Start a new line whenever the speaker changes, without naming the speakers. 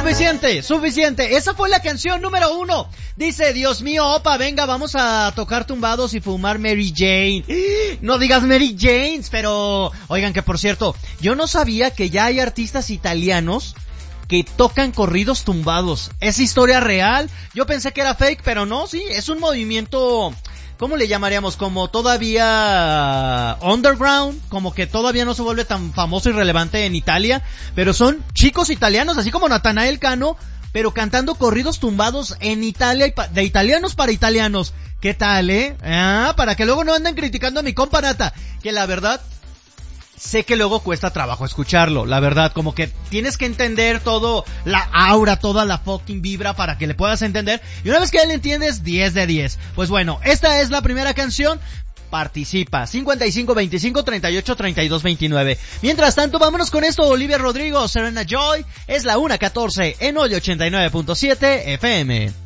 Suficiente. Esa fue la canción número 1. Dice, Dios mío, opa, venga, vamos a tocar tumbados y fumar Mary Jane. No digas Mary Janes, pero... Oigan, que por cierto, yo no sabía que ya hay artistas italianos que tocan corridos tumbados. ¿Es historia real? Yo pensé que era fake, pero no, sí, es un movimiento... ¿Cómo le llamaríamos? Como todavía underground, como que todavía no se vuelve tan famoso y relevante en Italia, pero son chicos italianos, así como Natanael Cano, pero cantando corridos tumbados en Italia, de italianos para italianos. ¿Qué tal, para que luego no anden criticando a mi compa Nata, que la verdad... Sé que luego cuesta trabajo escucharlo, la verdad, como que tienes que entender todo, la aura, toda la fucking vibra para que le puedas entender, y una vez que ya le entiendes, 10 de 10. Pues bueno, esta es la primera canción, participa, 55 25 38 32 29. Mientras tanto, vámonos con esto, Olivia Rodrigo, Serena Joy, es la 1:14 en Hoy 89.7 FM.